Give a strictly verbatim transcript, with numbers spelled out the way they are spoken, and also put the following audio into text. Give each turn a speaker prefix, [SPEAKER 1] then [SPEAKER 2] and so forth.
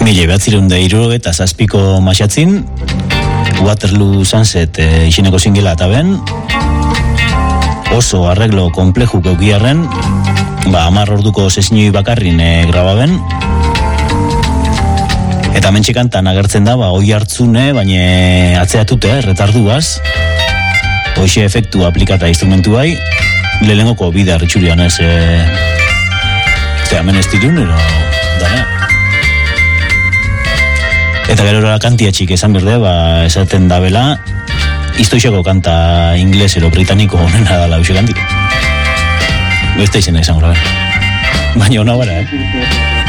[SPEAKER 1] Mila behatzireun da irurogeta zazpiko maixatzin, Waterloo Sunset e, izeneko zingela eta ben, oso arreglo kompleju keukiarren, ba, amar orduko sesinoi bakarrin e, grababen, eta mentxikantan agertzen da, ba, oi hartzune, baina atzeatute, retarduaz, hoxe efektu aplikata instrumentu bai, lehenengoko bide arritxurian ez, e, ze hemen ez dirun, ero, dara. Eta gero era kantiatxik esan berde, ba, esaten dabela, iztoixeko kanta inglesero, britaniko honena dala uxe kantik. Beste izena izan gura, baina hona bara, eh?